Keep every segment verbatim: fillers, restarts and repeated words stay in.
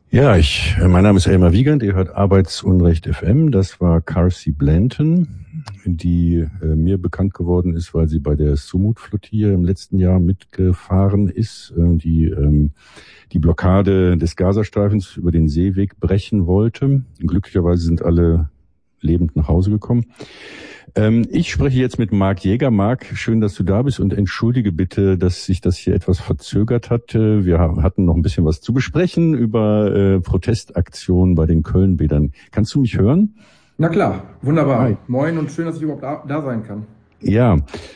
Ja, ich, mein Name ist Elmar Wiegand, ihr hört Arbeitsunrecht F M. Das war Carsey Blanton, die äh, mir bekannt geworden ist, weil sie bei der Sumut-Flottille im letzten Jahr mitgefahren ist, äh, die ähm, die Blockade des Gazastreifens über den Seeweg brechen wollte. Glücklicherweise sind alle lebend nach Hause gekommen. Ähm, ich spreche jetzt mit Marc Jäger. Marc, schön, dass du da bist und entschuldige bitte, dass sich das hier etwas verzögert hat. Wir hatten noch ein bisschen was zu besprechen über äh, Protestaktionen bei den Kölnbädern. Kannst du mich hören? Na klar, wunderbar. Hi. Moin und schön, dass ich überhaupt da, da sein kann. Ja,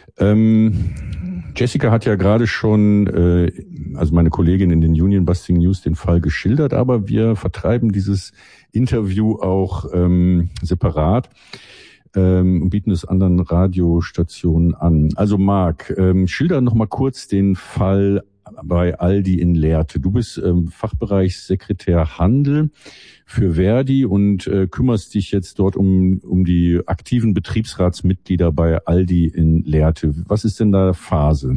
ähm, Jessica hat ja gerade schon, äh, also meine Kollegin in den Union Busting News, den Fall geschildert, aber wir vertreiben dieses Interview auch ähm, separat ähm, und bieten es anderen Radiostationen an. Also Marc, ähm, schilder noch mal kurz den Fall bei Aldi in Lehrte. Du bist ähm, Fachbereichssekretär Handel für Verdi und äh, kümmerst dich jetzt dort um um die aktiven Betriebsratsmitglieder bei Aldi in Lehrte. Was ist denn da Phase?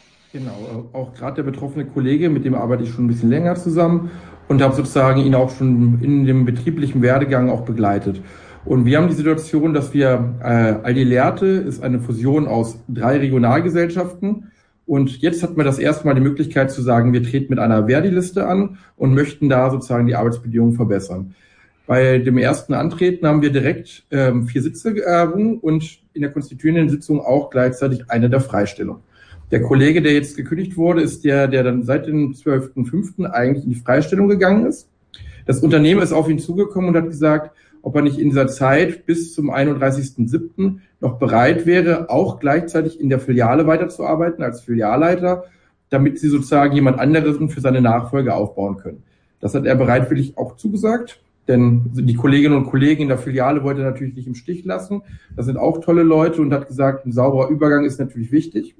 Genau, auch gerade der betroffene Kollege, mit dem arbeite ich schon ein bisschen länger zusammen und habe sozusagen ihn auch schon in dem betrieblichen Werdegang auch begleitet. Und wir haben die Situation, dass wir, äh, Aldi Lehrte ist eine Fusion aus drei Regionalgesellschaften. Und jetzt hat man das erste Mal die Möglichkeit zu sagen, wir treten mit einer Verdi-Liste an und möchten da sozusagen die Arbeitsbedingungen verbessern. Bei dem ersten Antreten haben wir direkt ähm, vier Sitze errungen und in der konstituierenden Sitzung auch gleichzeitig eine der Freistellung. Der Kollege, der jetzt gekündigt wurde, ist der, der dann seit dem zwölften fünften eigentlich in die Freistellung gegangen ist. Das Unternehmen ist auf ihn zugekommen und hat gesagt, ob er nicht in dieser Zeit bis zum einunddreißigsten siebten noch bereit wäre, auch gleichzeitig in der Filiale weiterzuarbeiten als Filialleiter, damit sie sozusagen jemand anderes für seine Nachfolge aufbauen können. Das hat er bereitwillig auch zugesagt, denn die Kolleginnen und Kollegen in der Filiale wollte er natürlich nicht im Stich lassen. Das sind auch tolle Leute und hat gesagt, ein sauberer Übergang ist natürlich wichtig.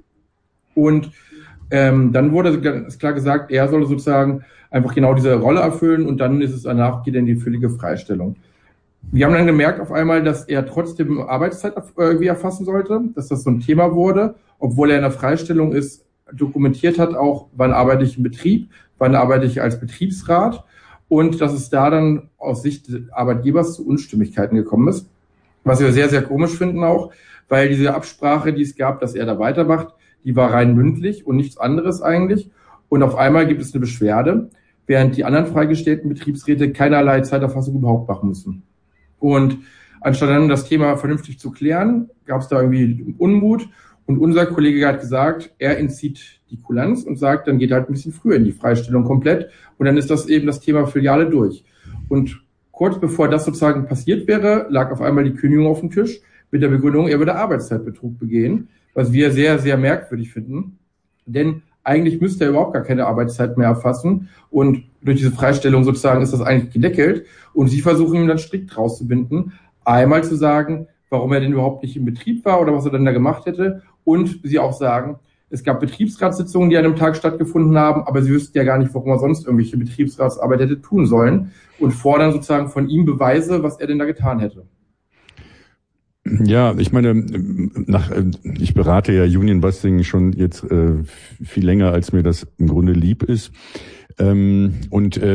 Und ähm, dann wurde ganz klar gesagt, er soll sozusagen einfach genau diese Rolle erfüllen und dann ist es danach, geht er in die völlige Freistellung. Wir haben dann gemerkt auf einmal, dass er trotzdem Arbeitszeit irgendwie erfassen sollte, dass das so ein Thema wurde, obwohl er in der Freistellung ist, dokumentiert hat auch, wann arbeite ich im Betrieb, wann arbeite ich als Betriebsrat und dass es da dann aus Sicht des Arbeitgebers zu Unstimmigkeiten gekommen ist, was wir sehr, sehr komisch finden auch, weil diese Absprache, die es gab, dass er da weitermacht, die war rein mündlich und nichts anderes eigentlich und auf einmal gibt es eine Beschwerde, während die anderen freigestellten Betriebsräte keinerlei Zeiterfassung überhaupt machen müssen. Und anstatt dann das Thema vernünftig zu klären, gab es da irgendwie Unmut. Und unser Kollege hat gesagt, er entzieht die Kulanz und sagt, dann geht halt ein bisschen früher in die Freistellung komplett. Und dann ist das eben das Thema Filiale durch. Und kurz bevor das sozusagen passiert wäre, lag auf einmal die Kündigung auf dem Tisch mit der Begründung, er würde Arbeitszeitbetrug begehen, was wir sehr, sehr merkwürdig finden. Denn eigentlich müsste er überhaupt gar keine Arbeitszeit mehr erfassen und durch diese Freistellung sozusagen ist das eigentlich gedeckelt und sie versuchen ihn dann strikt rauszubinden, einmal zu sagen, warum er denn überhaupt nicht im Betrieb war oder was er denn da gemacht hätte und sie auch sagen, es gab Betriebsratssitzungen, die an einem Tag stattgefunden haben, aber sie wüssten ja gar nicht, warum er sonst irgendwelche Betriebsratsarbeit hätte tun sollen und fordern sozusagen von ihm Beweise, was er denn da getan hätte. Ja, ich meine, nach, ich berate ja Union Busting schon jetzt äh, viel länger, als mir das im Grunde lieb ist. Ähm, und äh,